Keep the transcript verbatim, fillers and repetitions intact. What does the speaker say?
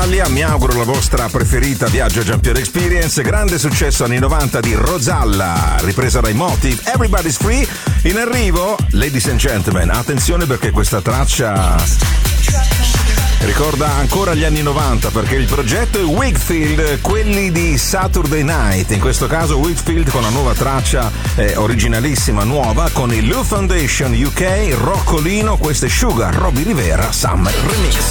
Italia. Mi auguro la vostra preferita Viaggio Giampiero Experience. Grande successo anni novanta di Rosalla, ripresa dai Motive, Everybody's Free. In arrivo, ladies and gentlemen, attenzione perché questa traccia ricorda ancora gli anni novanta, perché il progetto è Wakefield, quelli di Saturday Night. In questo caso Wakefield con una nuova traccia eh, originalissima, nuova, con il Lou Foundation U K, Roccolino. Questo è Sugar, Robbie Rivera, Summer Remix.